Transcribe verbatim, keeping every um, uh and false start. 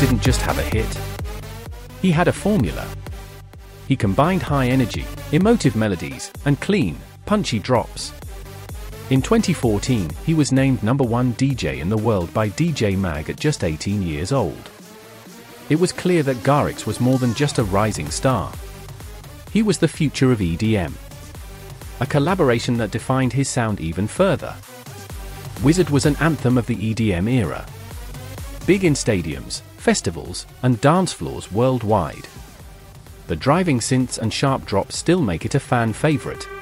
didn't just have a hit. He had a formula. He combined high energy, emotive melodies, and clean, punchy drops. In twenty fourteen, he was named number one D J in the world by D J Mag at just eighteen years old. It was clear that Garrix was more than just a rising star. He was the future of E D M. A collaboration that defined his sound even further. Wizard was an anthem of the E D M era. Big in stadiums, festivals, and dance floors worldwide. The driving synths and sharp drops still make it a fan favorite.